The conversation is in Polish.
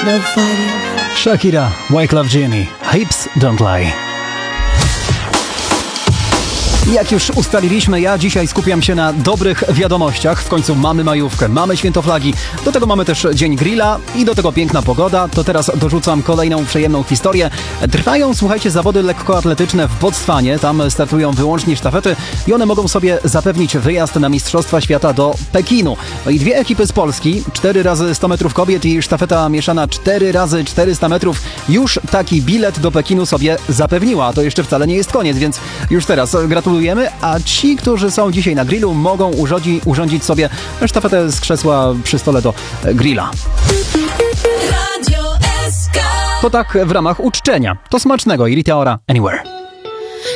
no fighting. Shakira, Wyclef Jean, Hips Don't Lie. Jak już ustaliliśmy, ja dzisiaj skupiam się na dobrych wiadomościach. W końcu mamy majówkę, mamy święto flagi, do tego mamy też dzień grilla i do tego piękna pogoda. To teraz dorzucam kolejną przyjemną historię. Trwają, słuchajcie, zawody lekkoatletyczne w Botswanie. Tam startują wyłącznie sztafety i one mogą sobie zapewnić wyjazd na Mistrzostwa Świata do Pekinu. No i dwie ekipy z Polski, 4 razy 100 metrów kobiet i sztafeta mieszana 4 razy 400 metrów, już taki bilet do Pekinu sobie zapewniła. To jeszcze wcale nie jest koniec, więc już teraz gratuluję. A ci, którzy są dzisiaj na grillu, mogą urządzić sobie sztafetę z krzesła przy stole do grilla. To tak w ramach uczczenia. To smacznego i Rita Ora Anywhere.